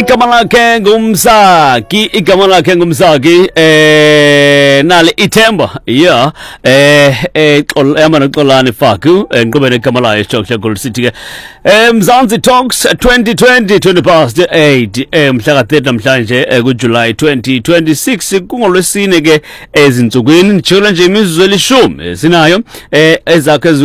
igama lakhe ngumsaki nali ithemba yama noxolani faku ngiqhubene igama layo Joshua Gold City ke Mzansi Talks 2020 20 past 8 mhla ka 3 namhlanje ku July 2026 kungolwesine ke ezinsukwini njalo nje imizuzu elishumi sinayo ezakhe